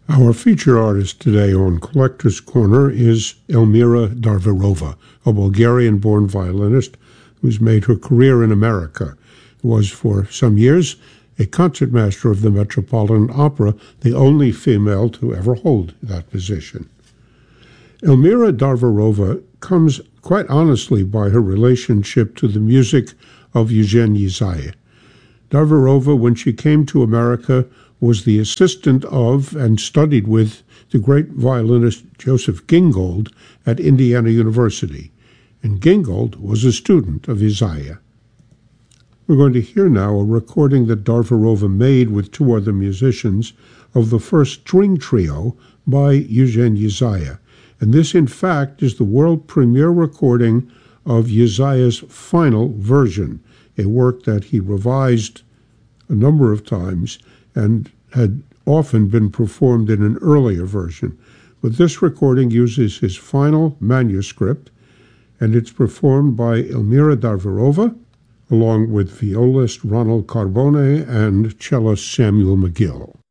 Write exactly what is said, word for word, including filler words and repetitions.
Our feature artist today on Collector's Corner is Elmira Darvarova, a Bulgarian-born violinist who's made her career in America. Was for some years a concertmaster of the Metropolitan Opera, the only female to ever hold that position. Elmira Darvarova comes quite honestly by her relationship to the music of Eugene Ysaye. Darvarova, when she came to America, was the assistant of and studied with the great violinist Joseph Gingold at Indiana University, and Gingold was a student of Ysaye. We're going to hear now a recording that Darvarova made with two other musicians of the first string trio by Eugene Ysaye, and this in fact is the world premiere recording of Ysaye's final version, a work that he revised a number of times and had often been performed in an earlier version. But this recording uses his final manuscript, and it's performed by Elmira Darvarova, along with violist Ronald Carbone and cellist Samuel McGill.